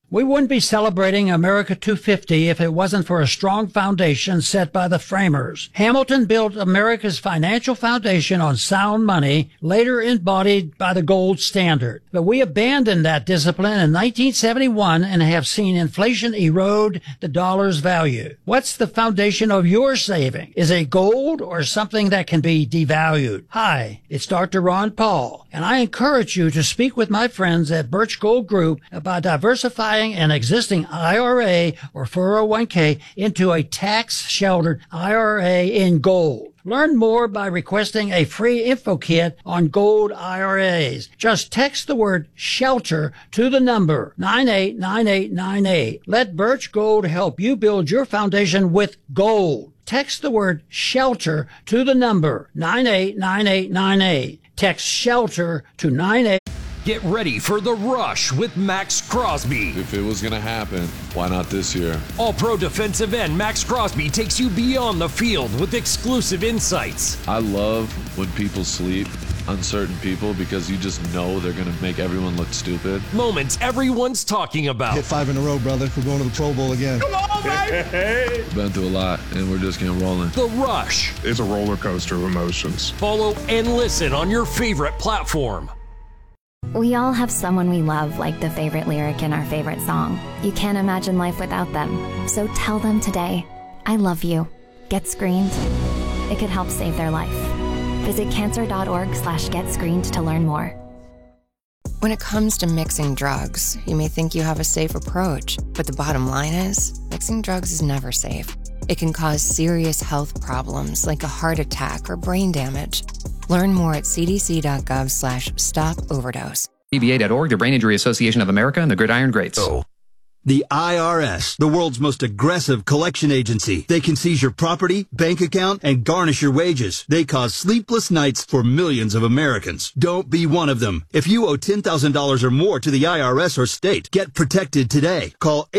We wouldn't be celebrating America 250 if it wasn't for a strong foundation set by the framers. Hamilton built America's financial foundation on sound money, later embodied by the gold standard. But we abandoned that discipline in 1971 and have seen inflation erode the dollar's value. What's the foundation of your saving? Is it gold or something that can be devalued? Hi, it's Dr. Ron Paul, and I encourage you to speak with my friends at Birch Gold Group about diversifying an existing IRA or 401k into a tax-sheltered IRA in gold. Learn more by requesting a free info kit on gold IRAs. Just text the word SHELTER to the number 989898. Let Birch Gold help you build your foundation with gold. Text the word SHELTER to the number 989898. Text SHELTER to 98. Get ready for The Rush with Max Crosby. If it was going to happen, why not this year? All-Pro defensive end Max Crosby takes you beyond the field with exclusive insights. I love when people sleep, uncertain people, because you just know they're going to make everyone look stupid. Moments everyone's talking about. Hit 5 in a row, brother. We're going to the Pro Bowl again. Come on, baby! We've been through a lot, and we're just getting rolling. The Rush. It's a roller coaster of emotions. Follow and listen on your favorite platform. We all have someone we love, like the favorite lyric in our favorite song. You can't imagine life without them. So tell them today, I love you. Get screened. It could help save their life. Visit cancer.org/getscreened to learn more. When it comes to mixing drugs, you may think you have a safe approach, but the bottom line is, mixing drugs is never safe. It can cause serious health problems like a heart attack or brain damage. Learn more at cdc.gov/stop-overdose. DBA.org, the Brain Injury Association of America, and the Gridiron Greats. The IRS, the world's most aggressive collection agency. They can seize your property, bank account, and garnish your wages. They cause sleepless nights for millions of Americans. Don't be one of them. If you owe $10,000 or more to the IRS or state, get protected today. Call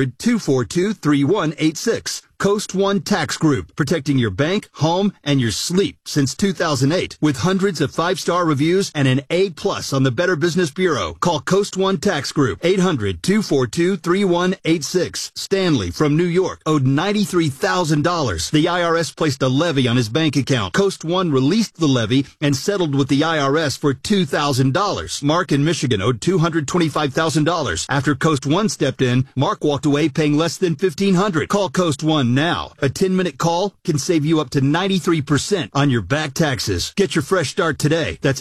800-242-3186. Coast One Tax Group, protecting your bank, home, and your sleep since 2008. With hundreds of 5-star reviews and an A+ on the Better Business Bureau. Call Coast One Tax Group, 800-242-3186. Stanley from New York owed $93,000. The IRS placed a levy on his bank account. Coast One released the levy and settled with the IRS for $2,000. Mark in Michigan owed $225,000. After Coast One stepped in, Mark walked away paying less than $1,500. Call Coast One now. A 10-minute call can save you up to 93% on your back taxes. Get your fresh start today. That's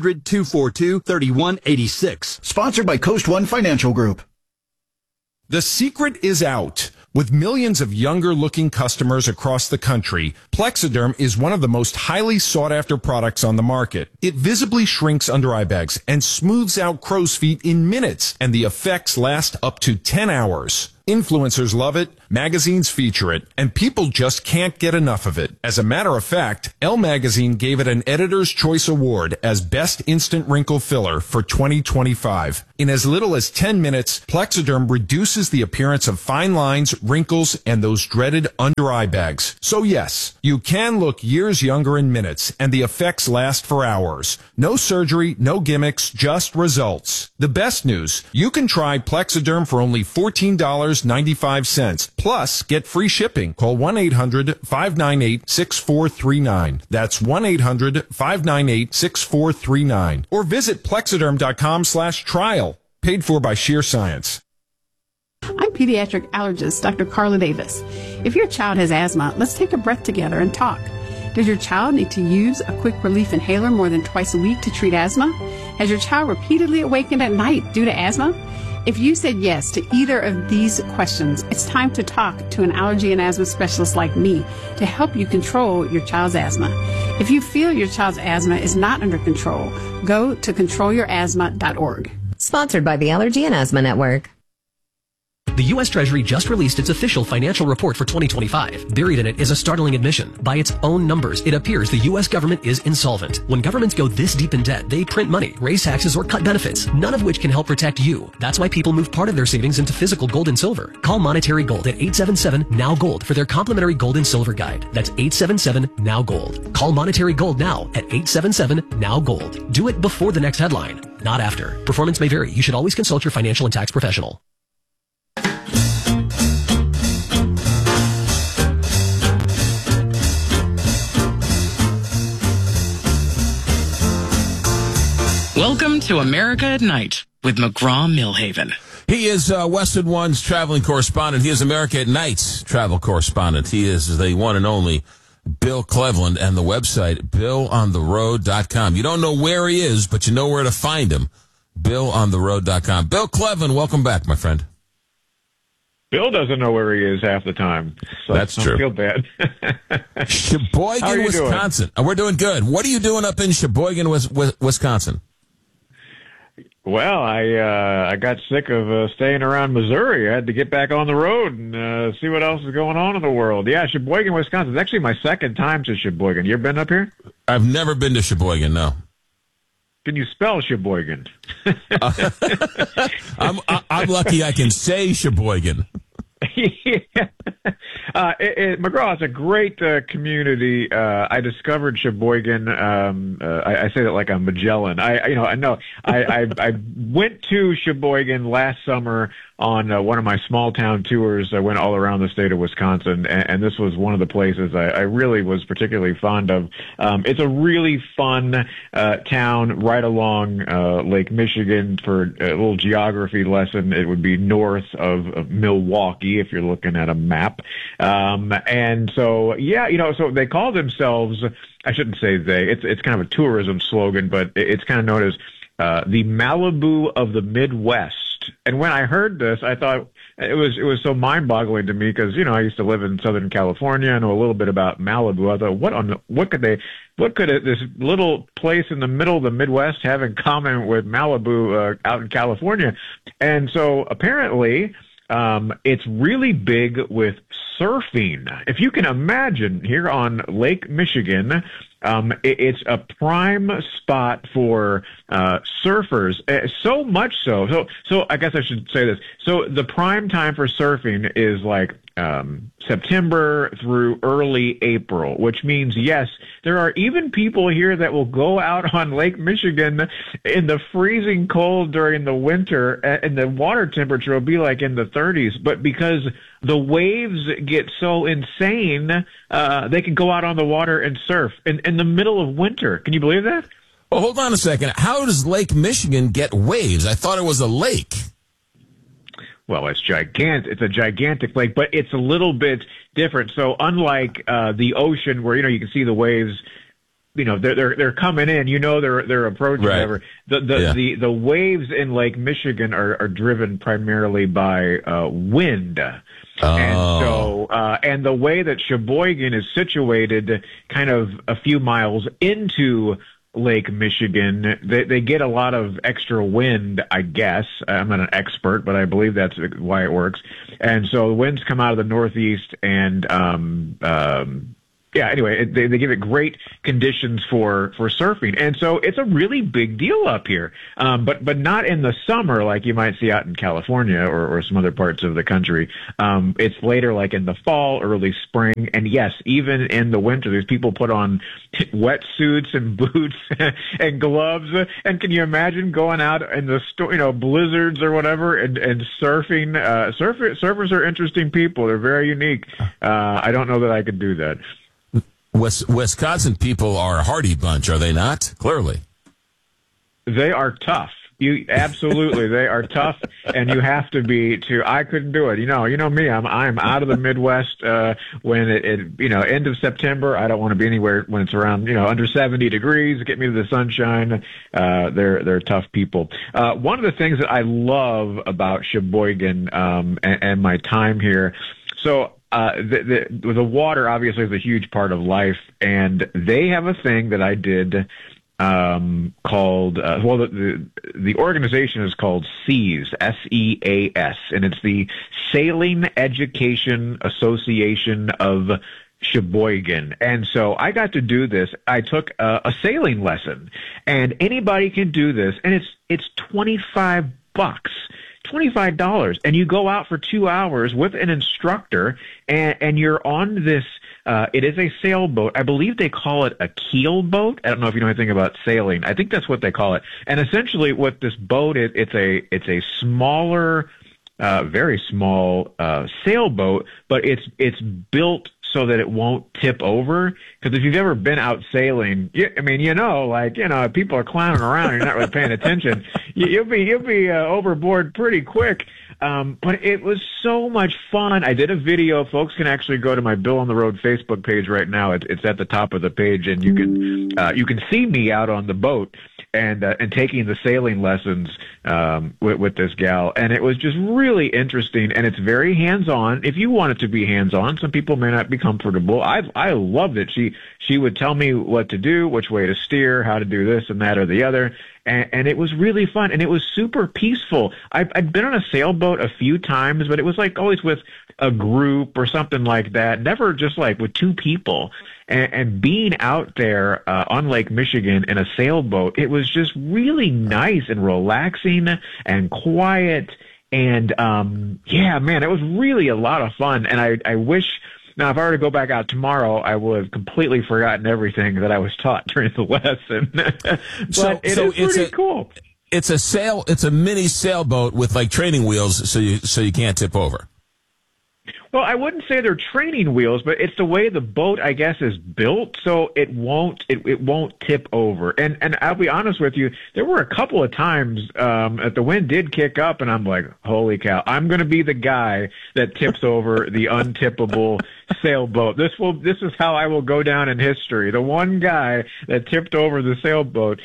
800-242-3186. Sponsored by Coast One Financial Group. The secret is out. With millions of younger-looking customers across the country, Plexiderm is one of the most highly sought-after products on the market. It visibly shrinks under eye bags and smooths out crow's feet in minutes, and the effects last up to 10 hours. Influencers love it, magazines feature it, and people just can't get enough of it. As a matter of fact, Elle Magazine gave it an Editor's Choice Award as Best Instant Wrinkle Filler for 2025. In as little as 10 minutes, Plexiderm reduces the appearance of fine lines, wrinkles, and those dreaded under-eye bags. So yes, you can look years younger in minutes, and the effects last for hours. No surgery, no gimmicks, just results. The best news, you can try Plexiderm for only $14.95. Plus, get free shipping. Call 1-800-598-6439. That's 1-800-598-6439. Or visit plexiderm.com/trial. Paid for by Sheer Science. I'm pediatric allergist Dr. Carla Davis. If your child has asthma, let's take a breath together and talk. Does your child need to use a quick relief inhaler more than twice a week to treat asthma? Has your child repeatedly awakened at night due to asthma? If you said yes to either of these questions, it's time to talk to an allergy and asthma specialist like me to help you control your child's asthma. If you feel your child's asthma is not under control, go to controlyourasthma.org. Sponsored by the Allergy and Asthma Network. The U.S. Treasury just released its official financial report for 2025. Buried in it is a startling admission. By its own numbers, it appears the U.S. government is insolvent. When governments go this deep in debt, they print money, raise taxes, or cut benefits, none of which can help protect you. That's why people move part of their savings into physical gold and silver. Call Monetary Gold at 877-NOW-GOLD for their complimentary gold and silver guide. That's 877-NOW-GOLD. Call Monetary Gold now at 877-NOW-GOLD. Do it before the next headline, not after. Performance may vary. You should always consult your financial and tax professional. Welcome to America at Night with McGraw-Milhaven. He is Westwood One's traveling correspondent. He is America at Night's travel correspondent. He is the one and only Bill Cleveland, and the website, BillOnTheRoad.com. You don't know where he is, but you know where to find him. BillOnTheRoad.com. Bill Cleveland, welcome back, my friend. Bill doesn't know where he is half the time. So that's true. I feel bad. Sheboygan, Wisconsin. We're doing good. What are you doing up in Sheboygan, Wisconsin? Well, I got sick of staying around Missouri. I had to get back on the road and see what else is going on in the world. Yeah, Sheboygan, Wisconsin. It's actually my second time to Sheboygan. You ever been up here? I've never been to Sheboygan, no. Can you spell Sheboygan? I'm lucky I can say Sheboygan. McGraw, it's a great community. I discovered Sheboygan. I say that like I'm Magellan. I went to Sheboygan last summer on one of my small town tours. I went all around the state of Wisconsin, and this was one of the places I really was particularly fond of. It's a really fun town right along Lake Michigan. For a little geography lesson, it would be north of Milwaukee if you're looking at a map. And so, yeah, so they call themselves, I shouldn't say they, it's kind of a tourism slogan, but it's kind of known as the Malibu of the Midwest. And when I heard this, I thought it was so mind-boggling to me because, I used to live in Southern California. I know a little bit about Malibu. I thought, what could this little place in the middle of the Midwest have in common with Malibu out in California? And so apparently, it's really big with surfing. If you can imagine, here on Lake Michigan, it's a prime spot for surfers. So much so I guess I should say this. So the prime time for surfing is like September through early April, which means, yes, there are even people here that will go out on Lake Michigan in the freezing cold during the winter, and the water temperature will be like in the 30s. But because the waves get so insane, they can go out on the water and surf in the middle of winter. Can you believe that? Well, hold on a second. How does Lake Michigan get waves? I thought it was a lake. Well, it's gigantic. It's a gigantic lake, but it's a little bit different. So unlike the ocean where, you can see the waves, they're coming in, they're approaching, right. Whatever. The waves in Lake Michigan are driven primarily by wind. Oh. And so, and the way that Sheboygan is situated kind of a few miles into Lake Michigan, they get a lot of extra wind, I guess. I'm not an expert, but I believe that's why it works. And so the winds come out of the northeast, and anyway, they give it great conditions for surfing. And so it's a really big deal up here. But not in the summer like you might see out in California or some other parts of the country. It's later, like in the fall, early spring. And yes, even in the winter, there's people put on wetsuits and boots and gloves. And can you imagine going out in the blizzards or whatever and surfing? Surfers are interesting people. They're very unique. I don't know that I could do that. Wisconsin people are a hardy bunch, are they not? Clearly. They are tough. Absolutely, they are tough, and you have to be I couldn't do it. You know me. I'm out of the Midwest when it end of September. I don't want to be anywhere when it's around under 70 degrees. Get me to the sunshine. They're tough people. One of the things that I love about Sheboygan and my time here. So. The water obviously is a huge part of life, and they have a thing that I did called the organization is called SEAS, SEAS, and it's the Sailing Education Association of Sheboygan. And so I got to do this. I took a sailing lesson, and anybody can do this, and it's $25. $25, and you go out for 2 hours with an instructor, and you're on this. It is a sailboat. I believe they call it a keel boat. I don't know if you know anything about sailing. I think that's what they call it. And essentially, what this boat is, it's a smaller, very small sailboat, but it's built so that it won't tip over. Because if you've ever been out sailing, if people are clowning around and you're not really paying attention, you'll be overboard pretty quick. But it was so much fun. I did a video. Folks can actually go to my Bill on the Road Facebook page right now. It's at the top of the page, and you can see me out on the boat and taking the sailing lessons with this gal. And it was just really interesting, and it's very hands-on. If you want it to be hands-on, some people may not be comfortable. I loved it. She would tell me what to do, which way to steer, how to do this and that or the other. And it was really fun, and it was super peaceful. I've been on a sailboat a few times, but it was like always with a group or something like that, never just like with two people. And being out there on Lake Michigan in a sailboat, it was just really nice and relaxing and quiet. And it was really a lot of fun. And I wish. Now, if I were to go back out tomorrow, I would have completely forgotten everything that I was taught during the lesson. But it's pretty cool. It's a mini sailboat with like training wheels, so you can't tip over. Well, I wouldn't say they're training wheels, but it's the way the boat, I guess, is built, so it won't tip over. And I'll be honest with you, there were a couple of times that the wind did kick up, and I'm like, holy cow, I'm going to be the guy that tips over the untippable sailboat. This is how I will go down in history. The one guy that tipped over the sailboat.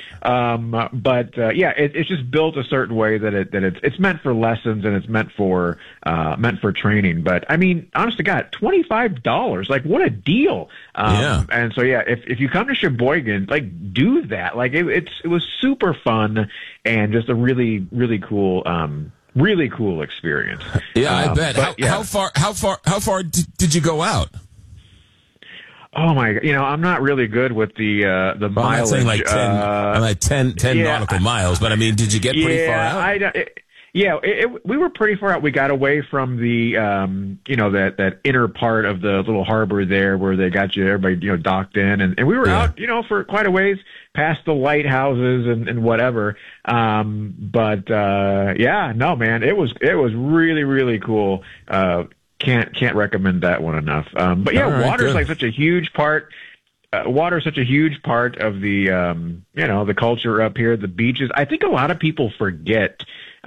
It's just built a certain way that it's meant for lessons and it's meant for training. But I mean, honest to God, $25. Like, what a deal. And so, if you come to Sheboygan, like, do that. Like, it was super fun and just a really, really cool, experience. Yeah, I bet. How far did you go out? Oh my God! I'm not really good with the mileage. I'm not saying like 10 nautical miles, but I mean, did you get pretty far out? We were pretty far out. We got away from the, that inner part of the little harbor there where they got everybody, docked in. And we were out, for quite a ways past the lighthouses and whatever. Man, it was really, really cool. Can't recommend that one enough. Water's like such a huge part. Water is such a huge part of the, the culture up here, the beaches. I think a lot of people forget,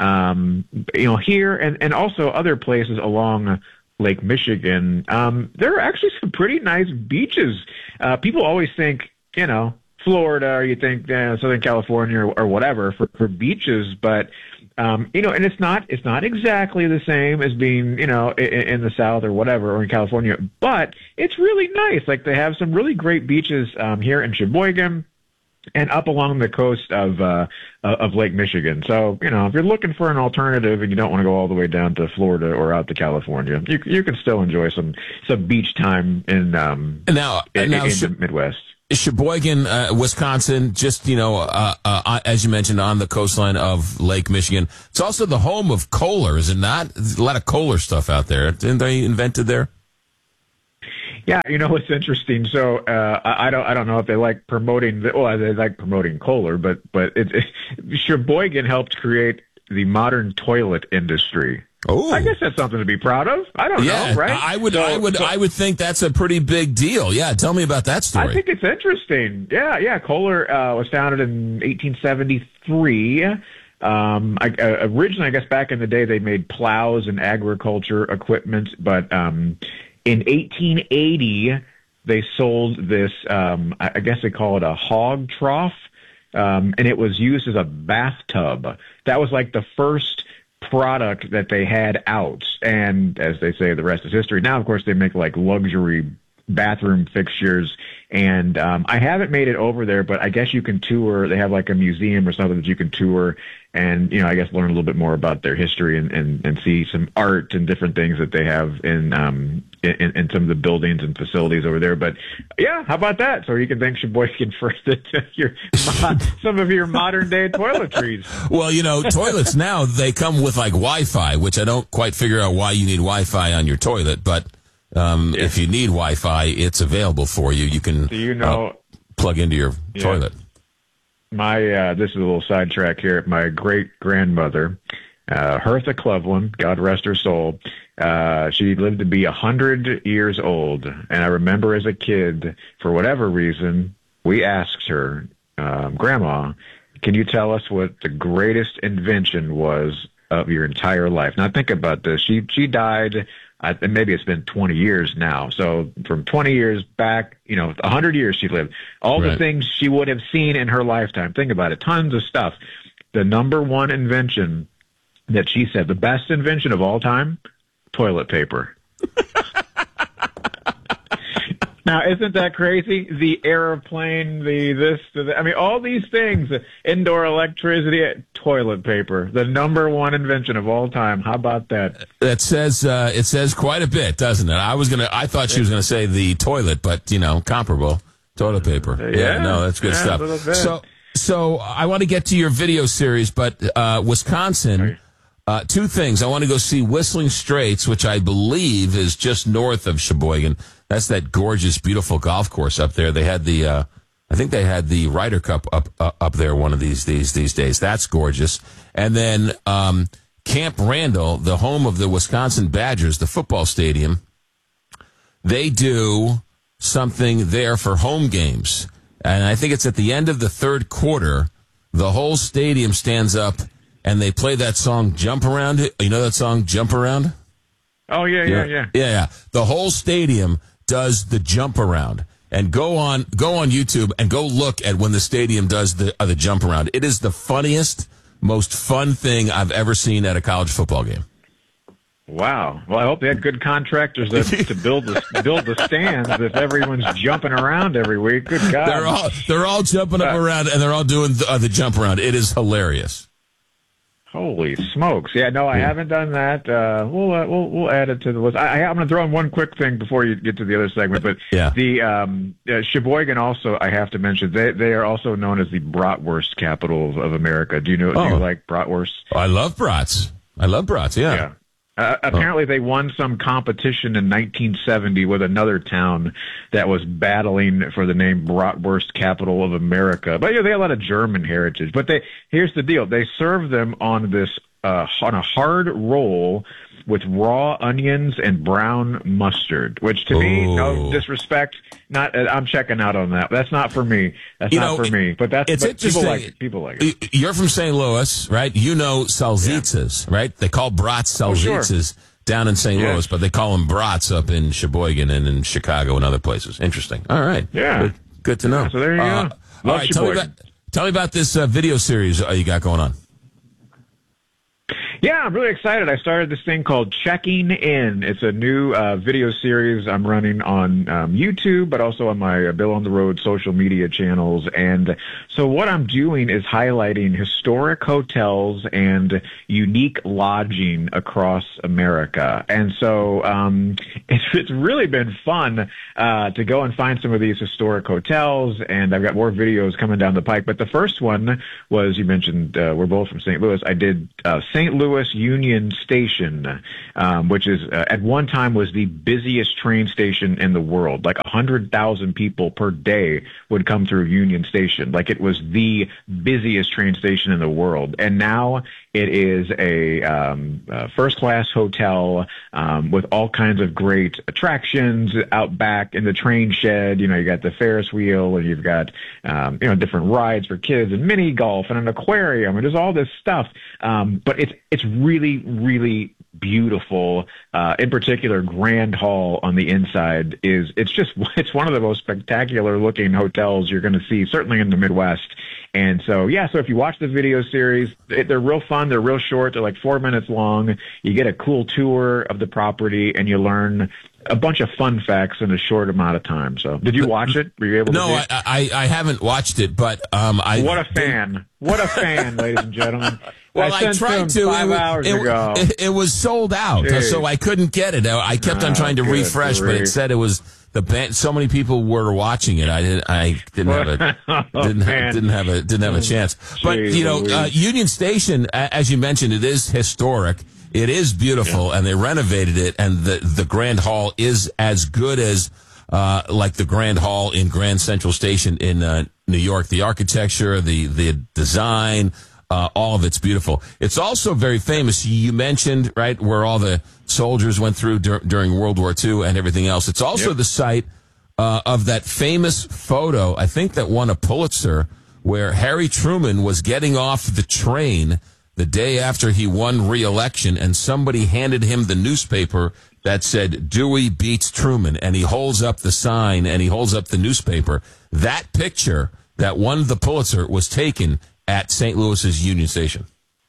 here and also other places along Lake Michigan, there are actually some pretty nice beaches. People always think, Florida, or you think Southern California or whatever for beaches, but and it's not exactly the same as being, in the South or whatever, or in California, but it's really nice. Like, they have some really great beaches here in Sheboygan and up along the coast of Lake Michigan. So, if you're looking for an alternative and you don't want to go all the way down to Florida or out to California, you can still enjoy some beach time in the Midwest. Sheboygan, Wisconsin, just, as you mentioned, on the coastline of Lake Michigan. It's also the home of Kohler, is it not? There's a lot of Kohler stuff out there. Didn't they invent it there? Yeah, it's interesting. So I don't know if they like promoting they like promoting Kohler, but Sheboygan helped create the modern toilet industry. Oh, I guess that's something to be proud of. I don't know, right? I would think that's a pretty big deal. Yeah, tell me about that story. I think it's interesting. Yeah. Kohler was founded in 1873. Originally, I guess back in the day, they made plows and agriculture equipment, but in 1880, they sold this. I guess they call it a hog trough, and it was used as a bathtub. That was like the first product that they had out, and as they say, the rest is history. Now, of course, they make like luxury bathroom fixtures, and I haven't made it over there, but I guess you can tour. They have like a museum or something that you can tour, and I guess learn a little bit more about their history and see some art and different things that they have in some of the buildings and facilities over there. But yeah, how about that? So you can thank Sheboygan for some of your modern day toiletries. Well, toilets now, they come with like Wi-Fi, which I don't quite figure out why you need Wi-Fi on your toilet, but if you need Wi-Fi, it's available for you. You can plug into your toilet. This is a little sidetrack here. My great grandmother Hertha Cleveland, God rest her soul. She lived to be 100 years old. And I remember as a kid, for whatever reason, we asked her, Grandma, can you tell us what the greatest invention was of your entire life? Now think about this. She died, maybe it's been 20 years now. So from 20 years back, 100 years she lived. All the things she would have seen in her lifetime. Think about it. Tons of stuff. The number one invention that she said, the best invention of all time, toilet paper. Now, isn't that crazy? The airplane, all these things, indoor electricity, toilet paper, the number one invention of all time. How about that? That says, it says quite a bit, doesn't it? I thought she was going to say the toilet, but, comparable. Toilet paper. That's good stuff. So I want to get to your video series, but, Wisconsin, two things. I want to go see Whistling Straits, which I believe is just north of Sheboygan. That's that gorgeous, beautiful golf course up there. They had I think they had the Ryder Cup up there one of these days. That's gorgeous. And then Camp Randall, the home of the Wisconsin Badgers, the football stadium, they do something there for home games. And I think it's at the end of the third quarter, the whole stadium stands up and they play that song, Jump Around. You know that song, Jump Around? Oh, yeah. The whole stadium does the jump around. And go on YouTube and go look at when the stadium does the jump around. It is the funniest, most fun thing I've ever seen at a college football game. Wow. Well, I hope they had good contractors to build the stands if everyone's jumping around every week. Good God. They're all jumping up around, and they're all doing the jump around. It is hilarious. Holy smokes! Yeah, no, I haven't done that. We'll add it to the list. I'm going to throw in one quick thing before you get to the other segment. But the Sheboygan also, I have to mention, they are also known as the bratwurst capital of America. Do you like bratwurst? I love brats. Yeah. Apparently, they won some competition in 1970 with another town that was battling for the name Bratwurst Capital of America. But they have a lot of German heritage. But here's the deal: they serve them on on a hard roll with raw onions and brown mustard. Which to me, no disrespect, I'm checking out on that. That's not for me. That's not for me. But it's interesting. People like it. You're from St. Louis, right? You know salsitzas, right? They call brats salsitzas down in St. Louis, but they call them brats up in Sheboygan and in Chicago and other places. Interesting. All right. Yeah. Good to know. So there you go. All right. Tell me about this video series you got going on. Yeah, I'm really excited. I started this thing called Checking In. It's a new video series I'm running on YouTube, but also on my Bill on the Road social media channels. And so what I'm doing is highlighting historic hotels and unique lodging across America. And so it's really been fun to go and find some of these historic hotels, and I've got more videos coming down the pike. But the first one was, you mentioned we're both from St. Louis. I did St. Louis Union Station, which is at one time was the busiest train station in the world. Like 100,000 people per day would come through Union Station. Like it was the busiest train station in the world. And now it is a first-class hotel with all kinds of great attractions out back in the train shed. You got the Ferris wheel, and you've got different rides for kids, and mini golf, and an aquarium, and there's all this stuff. But it's really, really beautiful. In particular, Grand Hall on the inside it's one of the most spectacular looking hotels you're going to see, certainly in the Midwest. And so if you watch the video series, they're real fun. They're real short. They're like 4 minutes long. You get a cool tour of the property, and you learn a bunch of fun facts in a short amount of time. So did you watch it? Were you able to see it? I haven't watched it, but What a fan, ladies and gentlemen. Well, I tried to. 5 hours ago. It was sold out, so I couldn't get it. I kept on trying to refresh, but it said it was the band. So many people were watching it. I didn't have a chance. But Union Station, as you mentioned, it is historic. It is beautiful, and they renovated it, and the Grand Hall is as good as like the Grand Hall in Grand Central Station in New York. The architecture, the design. all of it's beautiful. It's also very famous. You mentioned, right, where all the soldiers went through during World War II and everything else. It's also the site of that famous photo, I think that won a Pulitzer, where Harry Truman was getting off the train the day after he won re-election, and somebody handed him the newspaper that said, Dewey beats Truman, and he holds up the sign, and he holds up the newspaper. That picture that won the Pulitzer was taken at St. Louis's Union Station.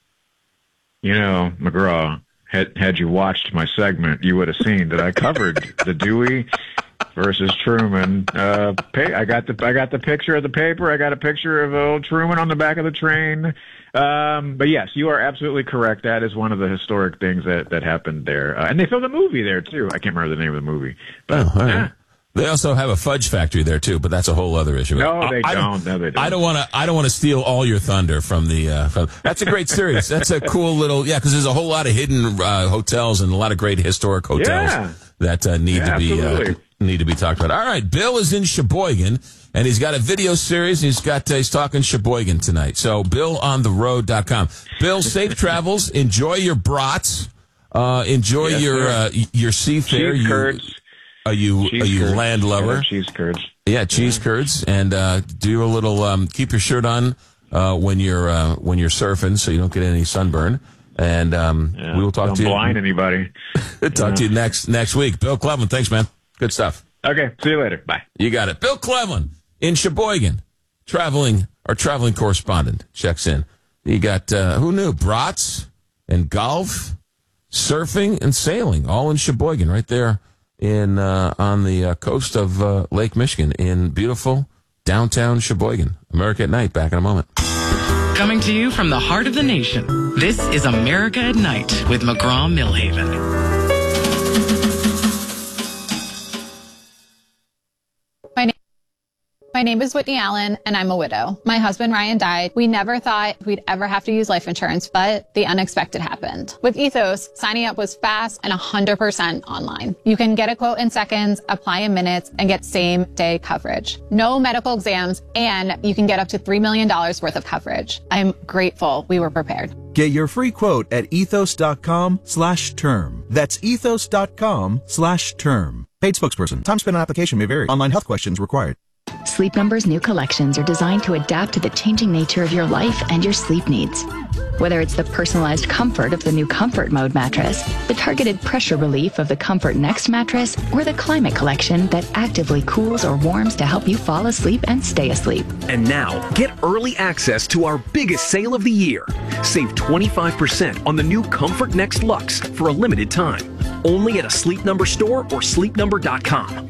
You know, McGraw, had you watched my segment, you would have seen that I covered the Dewey versus Truman. I got the picture of the paper. I got a picture of old Truman on the back of the train. But yes, you are absolutely correct. That is one of the historic things that happened there. And they filmed a movie there too. I can't remember the name of the movie. But they also have a fudge factory there too, but that's a whole other issue. No, they don't. No, they don't. I don't want to steal all your thunder from the. That's a great series. That's a cool little because there's a whole lot of hidden hotels and a lot of great historic hotels that need to be talked about. All right, Bill is in Sheboygan, and he's got a video series. He's talking Sheboygan tonight. So BillOnTheRoad.com. Bill, safe travels. Enjoy your brats. Enjoy your seafair. Cheese curds. Are you land lover? Yeah, cheese curds. Yeah, cheese curds, and do a little. Keep your shirt on when you're surfing, so you don't get any sunburn. And we will talk to you. Don't blind anybody. Talk to you next week. Bill Cleveland, thanks, man. Good stuff. Okay, see you later. Bye. You got it. Bill Cleveland in Sheboygan, traveling correspondent, checks in. You got who knew? Brats and golf, surfing and sailing, all in Sheboygan, right there. On the coast of Lake Michigan in beautiful downtown Sheboygan. America at Night, back in a moment. Coming to you from the heart of the nation, this is America at Night with McGraw-Milhaven. My name is Whitney Allen, and I'm a widow. My husband, Ryan, died. We never thought we'd ever have to use life insurance, but the unexpected happened. With Ethos, signing up was fast and 100% online. You can get a quote in seconds, apply in minutes, and get same-day coverage. No medical exams, and you can get up to $3 million worth of coverage. I'm grateful we were prepared. Get your free quote at ethos.com/term. That's ethos.com/term. Paid spokesperson. Time spent on application may vary. Online health questions required. Sleep Number's new collections are designed to adapt to the changing nature of your life and your sleep needs. Whether it's the personalized comfort of the new Comfort Mode mattress, the targeted pressure relief of the Comfort Next mattress, or the Climate Collection that actively cools or warms to help you fall asleep and stay asleep. And now, get early access to our biggest sale of the year. Save 25% on the new Comfort Next Luxe for a limited time. Only at a Sleep Number store or sleepnumber.com.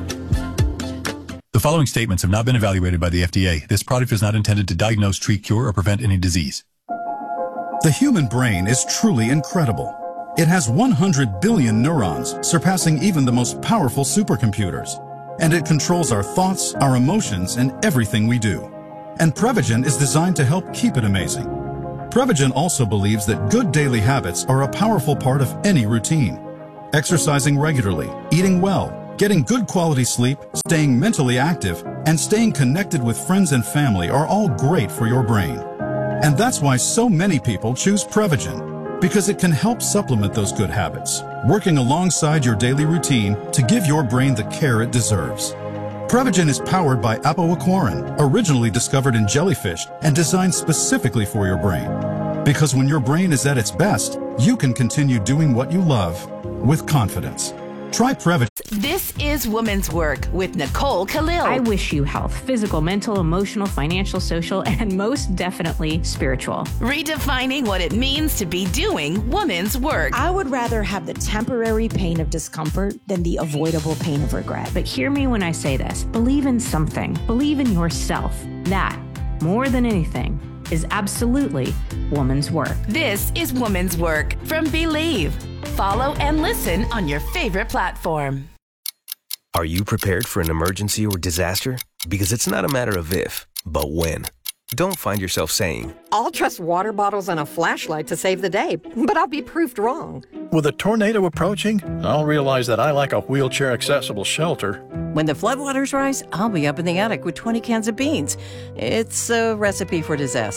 The following statements have not been evaluated by the FDA. This product is not intended to diagnose, treat, cure, or prevent any disease. The human brain is truly incredible. It has 100 billion neurons, surpassing even the most powerful supercomputers. And it controls our thoughts, our emotions, and everything we do. And Prevagen is designed to help keep it amazing. Prevagen also believes that good daily habits are a powerful part of any routine. Exercising regularly, eating well, getting good quality sleep, staying mentally active, and staying connected with friends and family are all great for your brain. And that's why so many people choose Prevagen, because it can help supplement those good habits, working alongside your daily routine to give your brain the care it deserves. Prevagen is powered by apoaquarin, originally discovered in jellyfish and designed specifically for your brain. Because when your brain is at its best, you can continue doing what you love with confidence. Try Prevagen. This is Woman's Work with Nicole Khalil. I wish you health, physical, mental, emotional, financial, social, and most definitely spiritual. Redefining what it means to be doing woman's work. I would rather have the temporary pain of discomfort than the avoidable pain of regret. But hear me when I say this. Believe in something. Believe in yourself. That, more than anything, is absolutely woman's work. This is Woman's Work from Believe. Follow and listen on your favorite platform. Are you prepared for an emergency or disaster? Because it's not a matter of if, but when. Don't find yourself saying, I'll trust water bottles and a flashlight to save the day, but I'll be proved wrong. With a tornado approaching, I'll realize that I lack a wheelchair-accessible shelter. When the floodwaters rise, I'll be up in the attic with 20 cans of beans. It's a recipe for disaster.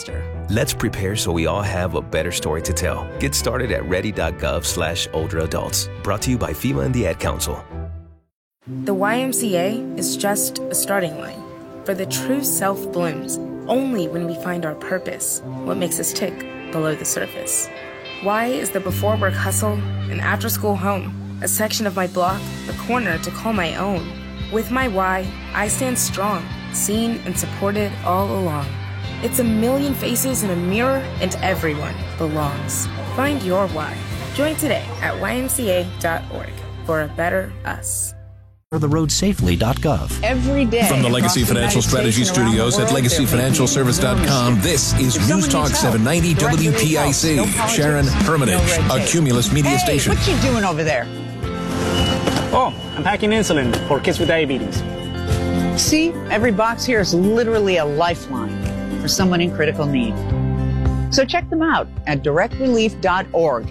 Let's prepare so we all have a better story to tell. Get started at ready.gov/older adults. Brought to you by FEMA and the Ad Council. The YMCA is just a starting line. For the true self blooms only when we find our purpose, what makes us tick below the surface. Y is the before work hustle, an after school home, a section of my block, a corner to call my own. With my Y, I stand strong, seen and supported all along. It's a million faces in a mirror, and everyone belongs. Find your why. Join today at ymca.org for a better us. TheRoadSafely.gov. Every day. From the Legacy Financial Strategy Studios at LegacyFinancialService.com, this is News Talk 790 WPIC. Sharon Hermitage, a Cumulus Media Station. What you doing over there? Oh, I'm packing insulin for kids with diabetes. See, every box here is literally a lifeline for someone in critical need. So check them out at directrelief.org.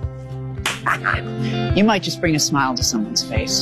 You might just bring a smile to someone's face.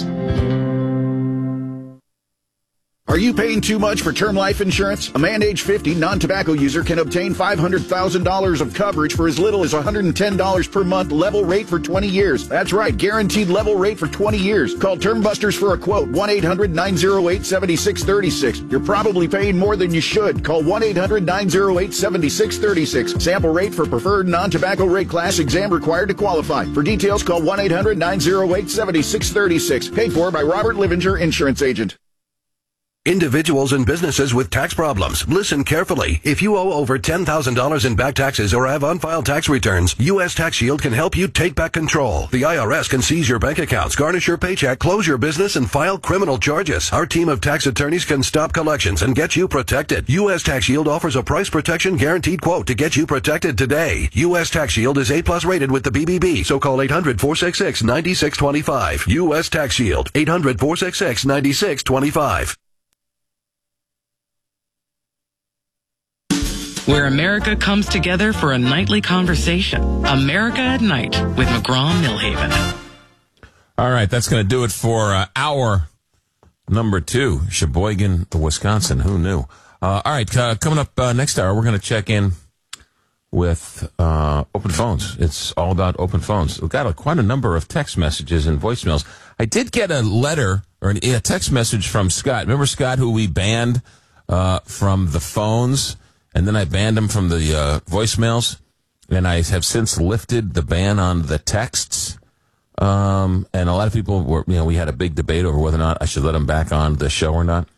Are you paying too much for term life insurance? A man age 50 non-tobacco user can obtain $500,000 of coverage for as little as $110 per month, level rate for 20 years. That's right, guaranteed level rate for 20 years. Call Term Busters for a quote, 1-800-908-7636. You're probably paying more than you should. Call 1-800-908-7636. Sample rate for preferred non-tobacco rate class, exam required to qualify. For details, call 1-800-908-7636. Paid for by Robert Livinger, Insurance Agent. Individuals and businesses with tax problems, listen carefully. If you owe over $10,000 in back taxes or have unfiled tax returns, U.S. Tax Shield can help you take back control. The IRS can seize your bank accounts, garnish your paycheck, close your business, and file criminal charges. Our team of tax attorneys can stop collections and get you protected. U.S. Tax Shield offers a price protection guaranteed quote to get you protected today. U.S. Tax Shield is A+ rated with the BBB, so call 800-466-9625. U.S. Tax Shield, 800-466-9625. Where America comes together for a nightly conversation. America at Night with McGraw-Milhaven. All right, that's going to do it for hour number 2. Sheboygan, Wisconsin. Who knew? All right, coming up next hour, we're going to check in with open phones. It's all about open phones. We've got quite a number of text messages and voicemails. I did get a letter or a text message from Scott. Remember Scott, who we banned from the phones? And then I banned him from the voicemails, and I have since lifted the ban on the texts. And a lot of people were, we had a big debate over whether or not I should let him back on the show or not.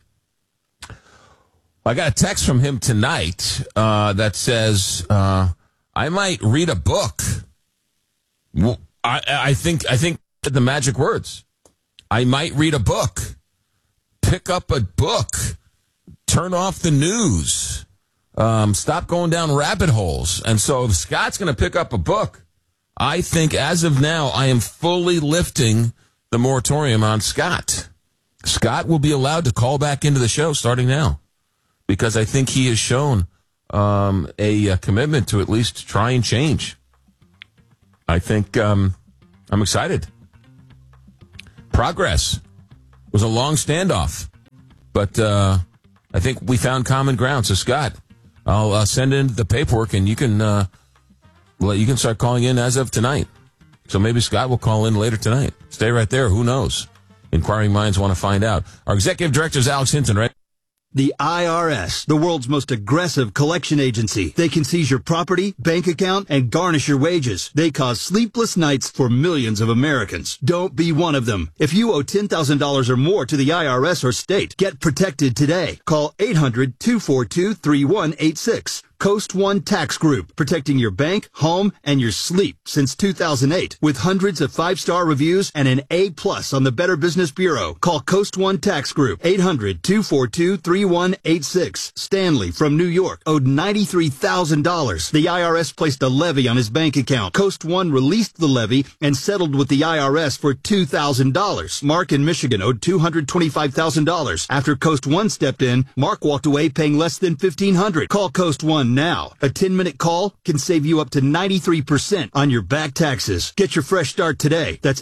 I got a text from him tonight that says, I might read a book. Well, I think the magic words. I might read a book. Pick up a book. Turn off the news. Stop going down rabbit holes. And so if Scott's going to pick up a book, I think as of now, I am fully lifting the moratorium on Scott. Scott will be allowed to call back into the show starting now because I think he has shown a commitment to at least try and change. I think I'm excited. Progress. It was a long standoff, but I think we found common ground. So, Scott, I'll send in the paperwork, and you can start calling in as of tonight. So maybe Scott will call in later tonight. Stay right there. Who knows? Inquiring minds want to find out. Our executive director is Alex Hinton, right? The IRS, the world's most aggressive collection agency. They can seize your property, bank account, and garnish your wages. They cause sleepless nights for millions of Americans. Don't be one of them. If you owe $10,000 or more to the IRS or state, get protected today. Call 800-242-3186. Coast One Tax Group, protecting your bank, home, and your sleep since 2008. With hundreds of 5-star reviews and an A+ on the Better Business Bureau. Call Coast One Tax Group, 800-242-3186. Stanley from New York owed $93,000. The IRS placed a levy on his bank account. Coast One released the levy and settled with the IRS for $2,000. Mark in Michigan owed $225,000. After Coast One stepped in, Mark walked away paying less than $1,500. Call Coast One now. A 10-minute call can save you up to 93% on your back taxes. Get your fresh start today. That's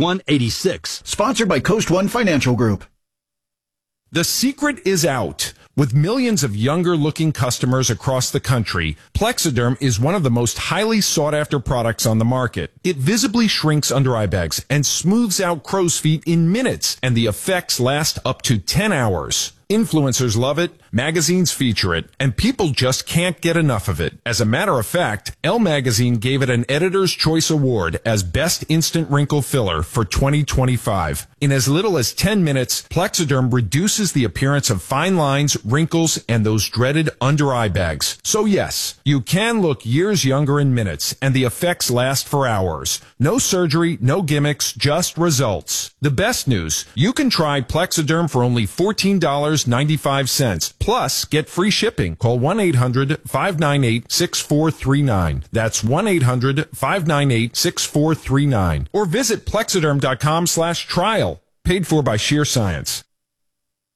800-242-3186. Sponsored by Coast One Financial Group. The secret is out. With millions of younger-looking customers across the country, Plexiderm is one of the most highly sought-after products on the market. It visibly shrinks under-eye bags and smooths out crow's feet in minutes, and the effects last up to 10 hours. Influencers love it, magazines feature it, and people just can't get enough of it. As a matter of fact, Elle magazine gave it an Editor's Choice Award as Best Instant Wrinkle Filler for 2025. In as little as 10 minutes, Plexiderm reduces the appearance of fine lines, wrinkles, and those dreaded under-eye bags. So yes, you can look years younger in minutes, and the effects last for hours. No surgery, no gimmicks, just results. The best news, you can try Plexiderm for only $14.95. Plus, get free shipping. Call 1-800-598-6439. That's 1-800-598-6439. Or visit Plexiderm.com/trial. Paid for by Sheer Science.